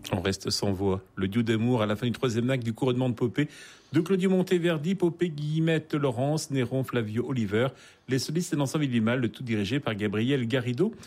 On reste sans voix. Le duo d'amour à la fin du troisième acte du couronnement de Popée de Claudio Monteverdi, Popée, Guillemette, Laurence, Néron, Flavio, Oliver, les solistes et l'ensemble minimal, le tout dirigé par Gabriel Garrido.